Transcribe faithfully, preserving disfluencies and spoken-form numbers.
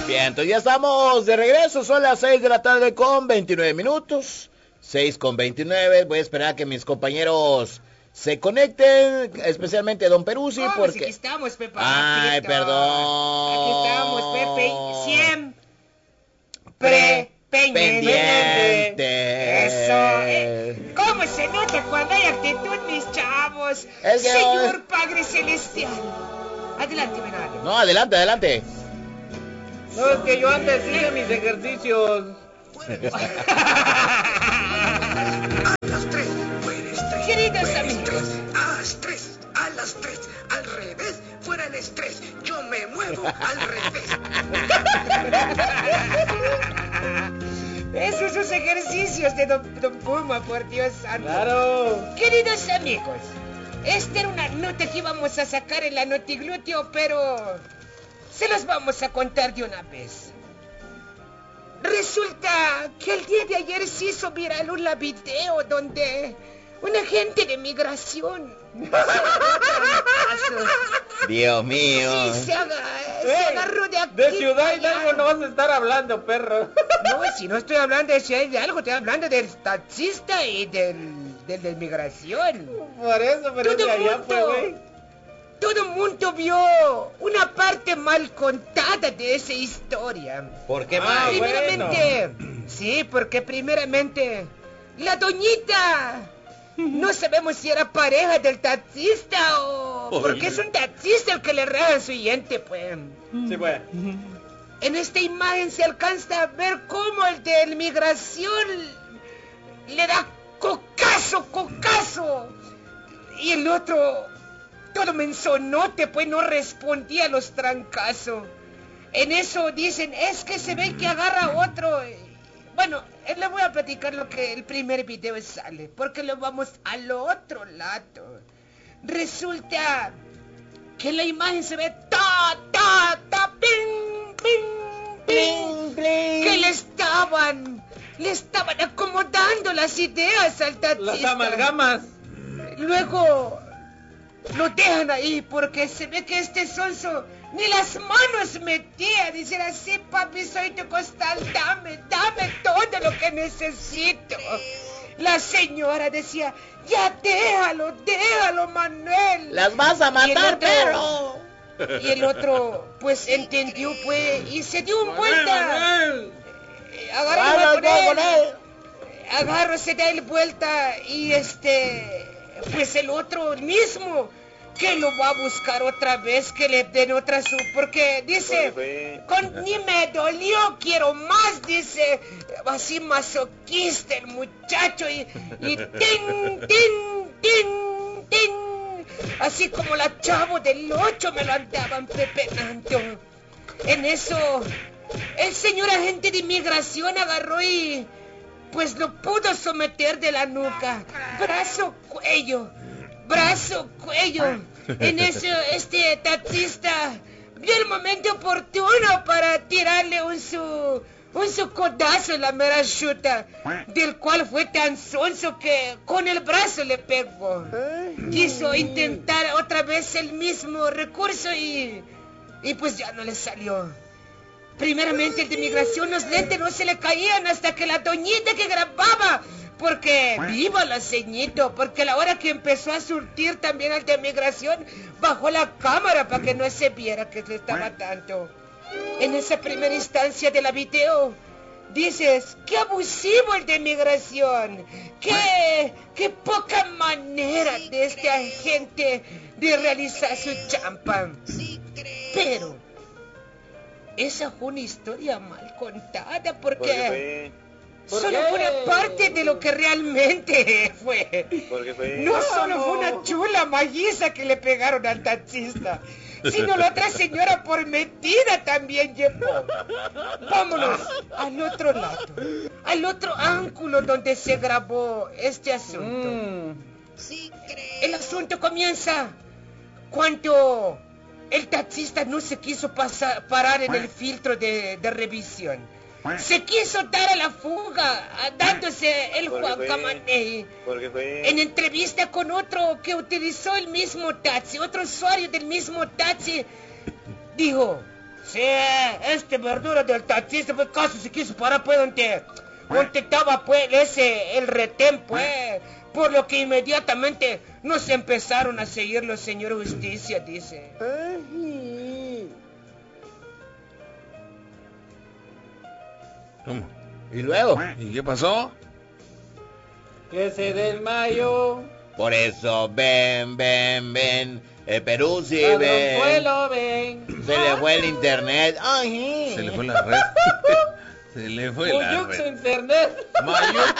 Bien, entonces ya estamos de regreso, son las seis de la tarde con veintinueve minutos, seis con veintinueve, voy a esperar a que mis compañeros se conecten, especialmente Don Peruzzi, oh, porque... Pues aquí estamos, Pepe. Ay, perdón. Aquí estamos, Pepe, siempre pendiente. Eso, eh. ¿Cómo se nota cuando hay actitud, mis chavos? Es que Señor hoy... Padre Celestial. Adelante, Venado. No, adelante, adelante. No, es que yo antes hice mis ejercicios. A las tres, puedes tres. Queridos amigos. A las tres, a las tres, al revés, fuera el estrés. Yo me muevo al revés. Esos son ejercicios de Don, don Puma, por Dios santo. Claro. Queridos amigos, esta era una nota que íbamos a sacar en la Notiglúteo, pero se los vamos a contar de una vez. Resulta que el día de ayer se hizo viral un video donde un agente de migración Dios mío. Sí, se, aga, se Hey, agarró de aquí. De Ciudad para Hidalgo allá. no vas a estar hablando, perro. No, si no estoy hablando de Ciudad Hidalgo, estoy hablando del taxista y del, del de migración. Por eso, pero Todo de allá mundo. fue, güey. Todo el mundo vio una parte mal contada de esa historia. ¿Por qué Ah, más? Primeramente, sí, porque primeramente la doñita no sabemos si era pareja del taxista o Oye. porque es un taxista el que le rega al siguiente, pues. Sí, pues. En esta imagen se alcanza a ver cómo el de migración le da cocazo, cocazo. Y el otro, todo mensonote, pues no respondía a los trancazos. En eso dicen, es que se ve que agarra a otro. Bueno, le voy a platicar lo que el primer video sale, porque lo vamos al otro lado. Resulta que en la imagen se ve ta, ta, ta, ping, ping, ping, que le estaban, le estaban acomodando las ideas al taxista. Las amalgamas. Luego lo dejan ahí porque se ve que este sonso ni las manos metía. Dicen así, papi, soy tu costal, dame, dame todo lo que necesito. La señora decía, ya déjalo, déjalo, Manuel. Las vas a matar, otro- perro. Y el otro, pues, entendió, pues, y se dio un vuelta. Eh, Agarró Vamos, con vamos él. con él. Agarro, se da el vuelta y este, pues el otro mismo, que lo va a buscar otra vez, que le den otra su, porque dice, con, ni me dolió, quiero más, dice, así masoquista el muchacho, y, y tin, tin, tin, tin, así como la Chavo del ocho me lo andaban pepenando. En eso, el señor agente de inmigración agarró y pues lo pudo someter de la nuca, brazo, cuello, brazo, cuello. En eso este taxista vio el momento oportuno para tirarle un su, un su codazo en la mera chuta, del cual fue tan sonso que con el brazo le pegó. Quiso intentar otra vez el mismo recurso y, y pues ya no le salió. Primeramente el de migración, los lentes no se le caían hasta que la doñita que grababa, porque viva la ceñito, porque a la hora que empezó a surtir también al de migración, bajó la cámara para que no se viera que le estaba dando. En esa primera instancia de la video, dices, qué abusivo el de migración, qué, qué poca manera de este agente de realizar su champa. Pero esa fue una historia mal contada porque solo fue una parte de lo que realmente fue. No solo fue una chula malliza que le pegaron al taxista, sino la otra señora por metida también llevó. Vámonos al otro lado, al otro ángulo donde se grabó este asunto. Mm. El asunto comienza cuando el taxista no se quiso pasar, parar en el filtro de, de revisión. Se quiso dar a la fuga, a- dándose el Juan Camaney. En entrevista con otro que utilizó el mismo taxi, otro usuario del mismo taxi, dijo, Sí, este verdura del taxista, pues casi se quiso parar, pues, donde, donde estaba, pues, ese, el retén, pues, por lo que inmediatamente nos empezaron a seguir los señores justicia, dice. ¿Cómo? ¿Y luego? ¿Y qué pasó? Que se desmayó. Por eso, ven, ven, ven. El Perú sí, ven. Ladronzuelo, ven. Se le fue el internet. Ay, Se le fue la red. Se le fue la Muyux red. internet. Mayux.